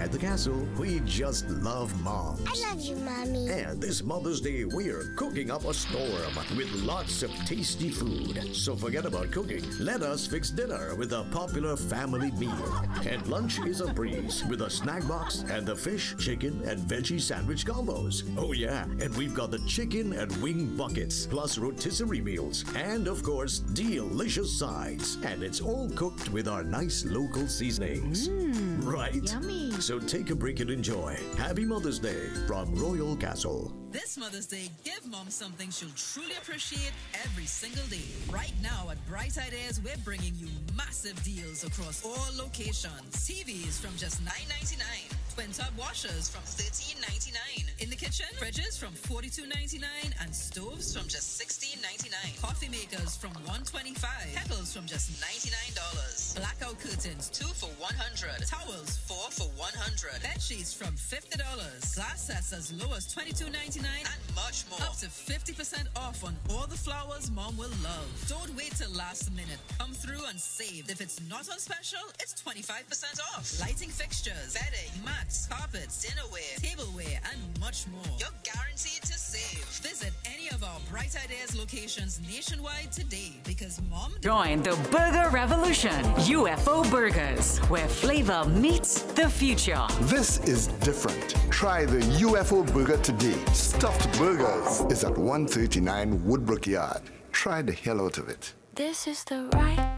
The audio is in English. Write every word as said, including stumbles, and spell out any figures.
At the castle, we just love moms. I love you, Mommy. And this Mother's Day, we're cooking up a storm with lots of tasty food. So forget about cooking. Let us fix dinner with a popular family meal. And lunch is a breeze with a snack box and the fish, chicken, and veggie sandwich combos. Oh yeah, and we've got the chicken and wing buckets, plus rotisserie meals, and of course, delicious sides. And it's all cooked with our nice local seasonings. Mmm, right? yummy. So take a break and enjoy. Happy Mother's Day from Royal Castle. This Mother's Day, give Mom something she'll truly appreciate every single day. Right now at Bright Ideas, we're bringing you massive deals across all locations. T Vs from just nine ninety-nine. Twin tub washers from thirteen ninety-nine. In the kitchen, fridges from forty-two ninety-nine and stoves from just sixteen ninety-nine. Coffee makers from one twenty-five. Kettles from just ninety-nine dollars. Blackout curtains two for one hundred. Towels four for one hundred. Bed sheets from fifty dollars. Glass sets as low as twenty-two ninety-nine and much more. Up to fifty percent off on all the flowers Mom will love. Don't wait till last minute. Come through and save. If it's not on special, it's twenty-five percent off. Lighting fixtures, bedding, mats, carpets, dinnerware, tableware, and much more. You're guaranteed to save. Visit any of our Bright Ideas locations nationwide today because Mom... Join the Burger Revolution. U F O Burgers, where flavor meets the future. This is different. Try the U F O Burger today. Stuffed Burgers is at one thirty-nine Woodbrook Yard. Try the hell out of it. This is the right